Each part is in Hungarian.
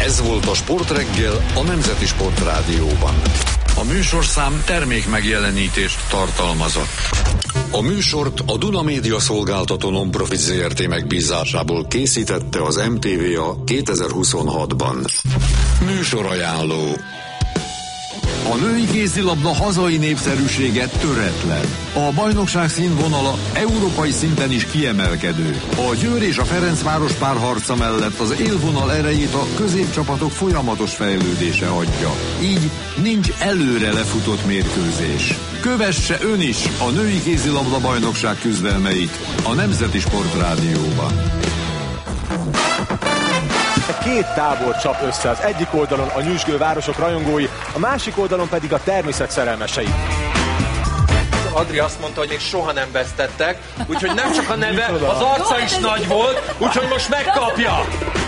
Ez volt a Sportreggel a Nemzeti Sportrádióban. A műsorszám termék megjelenítést tartalmazott. A műsort a Duna Média Szolgáltató Non-Profit Zrt. Megbízásából készítette az MTVA 2026-ban. Műsorajánló. A női kézilabda hazai népszerűsége töretlen. A bajnokság színvonala európai szinten is kiemelkedő. A Győr és a Ferencváros párharca mellett az élvonal erejét a középcsapatok folyamatos fejlődése adja. Így nincs előre lefutott mérkőzés. Kövesse ön is a női kézilabda bajnokság küzdelmeit a Nemzeti Sportrádióban. Két tábor csap össze, az egyik oldalon a nyüzsgő városok rajongói, a másik oldalon pedig a természet szerelmesei. Adri azt mondta, hogy még soha nem vesztettek, úgyhogy nem csak a neve, az arca is nagy volt, úgyhogy most megkapja!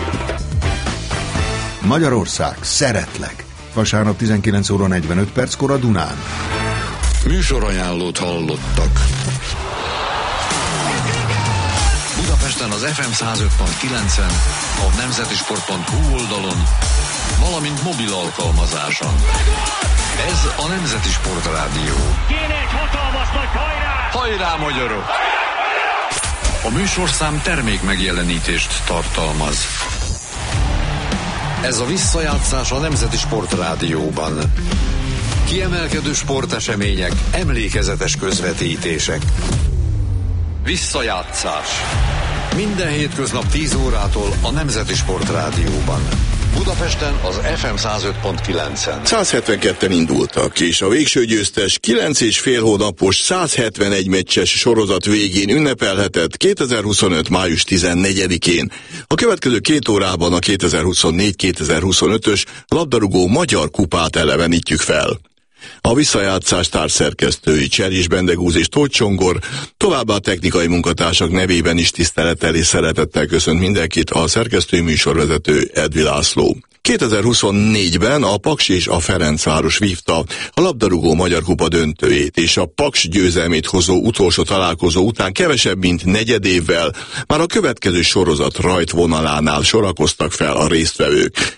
Magyarország, szeretlek! Vasárnap 19 óra 45 perckor a Dunán. Műsorajánlót hallottak. Budapesten az FM 105.9-en, a nemzetisport.hu oldalon, valamint mobil alkalmazáson. Ez a Nemzeti Sportrádió. Kéne egy hatalmas nagy hajrá! Hajrá, magyarok! A műsorszám termék megjelenítést tartalmaz. Ez a visszajátszás a Nemzeti Sportrádióban. Kiemelkedő sportesemények, emlékezetes közvetítések. Visszajátszás. Minden hétköznap 10 órától a Nemzeti Sportrádióban. Budapesten az FM 105.9-en. 172-en indultak, és a végső győztes 9,5 hónapos 171 meccses sorozat végén ünnepelhetett 2025. május 14-én. A következő 2 órában a 2024-2025-ös labdarúgó magyar kupát elevenítjük fel. A visszajátszás társszerkesztői Cserés Bendegúz és Tóth Csongor, továbbá a technikai munkatársak nevében is tisztelettel és szeretettel köszönt mindenkit a szerkesztői műsorvezető Edvi László. 2024-ben a Paks és a Ferencváros vívta a labdarúgó magyar kupa döntőjét, és a Paks győzelmét hozó utolsó találkozó után kevesebb mint negyed évvel már a következő sorozat rajtvonalánál sorakoztak fel a résztvevők.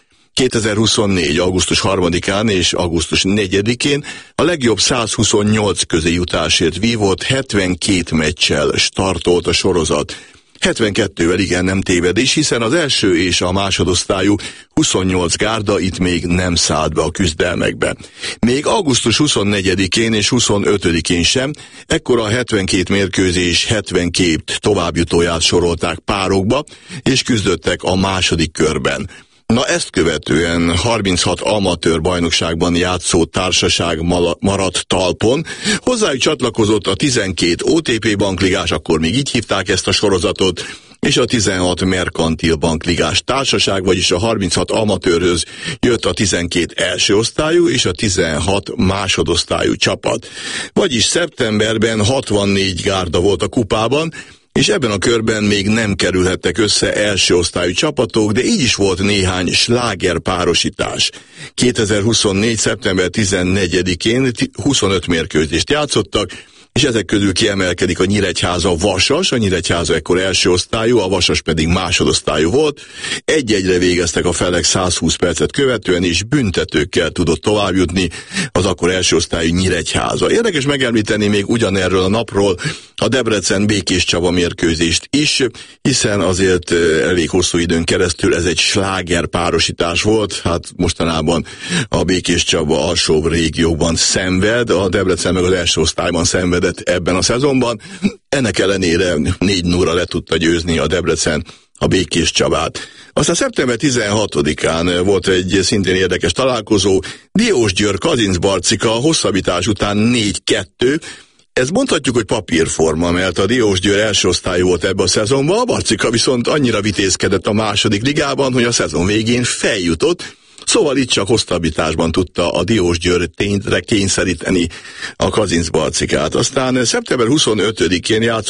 2024. augusztus 3-án és augusztus 4-én a legjobb 128 közé jutásért vívott 72 meccsel startolt a sorozat. 72-vel igen nem tévedés, hiszen az első és a másodosztályú 28 gárda itt még nem szállt be a küzdelmekbe. Még augusztus 24-én és 25-én sem, ekkor a 72 mérkőzés 72 továbbjutóját sorolták párokba, és küzdöttek a második körben. Na ezt követően 36 amatőr bajnokságban játszó társaság maradt talpon, hozzájuk csatlakozott a 12 OTP bankligás, akkor még így hívták ezt a sorozatot, és a 16 merkantil bankligás társaság, vagyis a 36 amatőrhöz jött a 12 első osztályú és a 16 másodosztályú csapat. Vagyis szeptemberben 64 gárda volt a kupában, és ebben a körben még nem kerülhettek össze első osztályú csapatok, de így is volt néhány sláger párosítás. 2024. szeptember 14-én 25 mérkőzést játszottak, és ezek közül kiemelkedik a Nyíregyháza Vasas, a Nyíregyháza ekkor első osztályú, a Vasas pedig másodosztályú volt. 1-1-re végeztek a felek 120 percet követően, és büntetőkkel tudott továbbjutni az akkor első osztályú Nyíregyháza. Érdekes megemlíteni még ugyanerről a napról a Debrecen Békés Csaba mérkőzést is, hiszen azért elég hosszú időn keresztül ez egy sláger párosítás volt, hát mostanában a Békés Csaba alsóbb régióban szenved, a Debrecen meg az első osztályban szenved ebben a szezonban. Ennek ellenére 4-0-ra le tudta győzni a Debrecen a Békés Csabát. Aztán szeptember 16-án volt egy szintén érdekes találkozó, Diósgyőr Kazincbarcika hosszabbítás után 4-2, ez mondhatjuk, hogy papírforma, mert a Diósgyőr első osztályú volt ebben a szezonban, a Barcika viszont annyira vitézkedett a második ligában, hogy a szezon végén feljutott, szóval itt csak hosszabbításban tudta a Diósgyőr tényre kényszeríteni a Kazincbarcikát. Aztán szeptember 25-én játszott